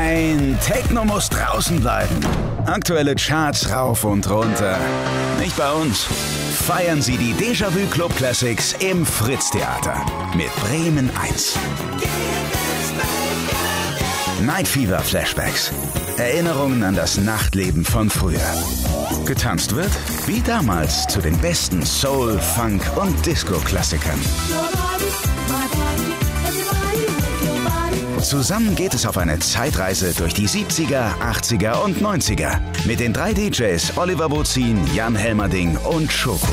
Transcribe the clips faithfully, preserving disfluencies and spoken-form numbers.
Nein, Techno muss draußen bleiben. Aktuelle Charts rauf und runter. Nicht bei uns. Feiern Sie die Déjà-vu Club Classics im Fritz-Theater mit Bremen eins. Night Fever Flashbacks. Erinnerungen an das Nachtleben von früher. Getanzt wird wie damals zu den besten Soul, Funk und Disco-Klassikern. Zusammen geht es auf eine Zeitreise durch die siebziger, achtziger und neunziger mit den drei D Js Oliver Bozin, Jan Helmerding und Schoko.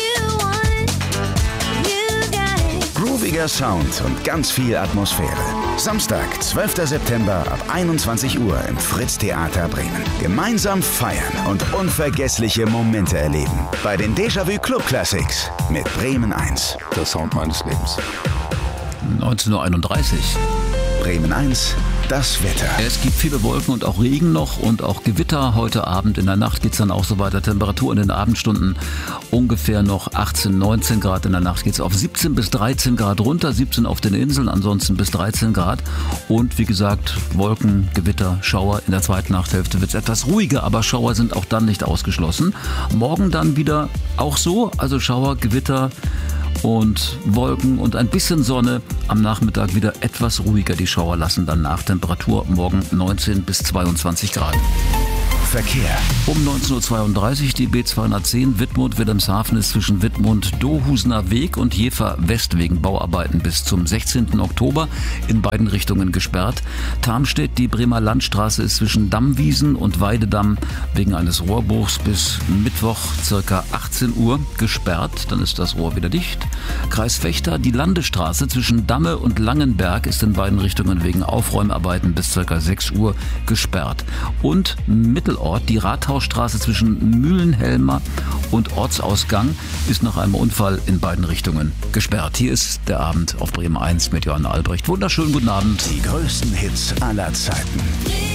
Grooviger Sound und ganz viel Atmosphäre. Samstag, zwölfter September ab einundzwanzig Uhr im Fritz-Theater Bremen. Gemeinsam feiern und unvergessliche Momente erleben. Bei den Déjà-vu Club Classics mit Bremen eins. Der Sound meines Lebens. neunzehn Uhr einunddreißig. Bremen eins, das Wetter. Es gibt viele Wolken und auch Regen noch und auch Gewitter. Heute Abend, in der Nacht geht es dann auch so weiter. Temperatur in den Abendstunden ungefähr noch achtzehn, neunzehn Grad. In der Nacht geht es auf siebzehn bis dreizehn Grad runter, siebzehn auf den Inseln, ansonsten bis dreizehn Grad. Und wie gesagt, Wolken, Gewitter, Schauer. In der zweiten Nachthälfte wird es etwas ruhiger, aber Schauer sind auch dann nicht ausgeschlossen. Morgen dann wieder auch so, also Schauer, Gewitter und Wolken und ein bisschen Sonne. Am Nachmittag wieder etwas ruhiger. Die Schauer lassen dann nach. Temperatur morgen neunzehn bis zweiundzwanzig Grad. Verkehr. Um neunzehn Uhr zweiunddreißig die B zweihundertzehn Wittmund-Wilhelmshaven ist zwischen Wittmund-Dohusener Weg und Jever West wegen Bauarbeiten bis zum sechzehnten Oktober in beiden Richtungen gesperrt. Tarmstedt, die Bremer Landstraße ist zwischen Dammwiesen und Weidedamm wegen eines Rohrbruchs bis Mittwoch ca. achtzehn Uhr gesperrt. Dann ist das Rohr wieder dicht. Kreis Vechta, die Landestraße zwischen Damme und Langenberg ist in beiden Richtungen wegen Aufräumarbeiten bis ca. sechs Uhr gesperrt. Und Mittel Ort. Die Rathausstraße zwischen Mühlenhelmer und Ortsausgang ist nach einem Unfall in beiden Richtungen gesperrt. Hier ist der Abend auf Bremen eins mit Johann Albrecht. Wunderschönen guten Abend. Die größten Hits aller Zeiten.